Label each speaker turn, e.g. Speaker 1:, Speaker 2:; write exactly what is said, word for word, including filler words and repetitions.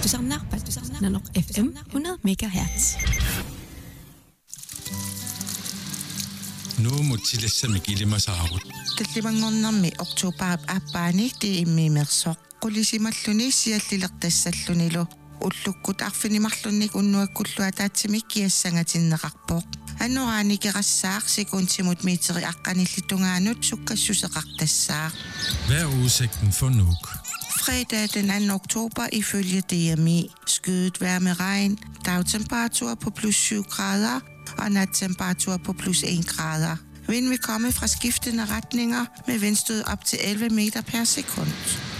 Speaker 1: samler Nanok F M hundrede megahertz.
Speaker 2: Nu må tillæse mig give mig saarut.
Speaker 3: Det limangonner med oktober appaani det immimersoq qulisimalluni siallilertassallunilo ullukkut arfinimarlunnik unnuakkulluataatsimik kiassangatinneqarpoq annoraani kerassaaq sekuntimut miteri aqqanillitungaanut sukkassuseqartassaaq.
Speaker 2: Hvad er udsigten for Nuuk?
Speaker 3: Fredag den anden oktober ifølge D M I. Skyet vejr med regn, dagtemperatur på plus syv grader og nattemperatur på plus en grader. Vind vil komme fra skiftende retninger med vindstød op til elleve meter per sekund.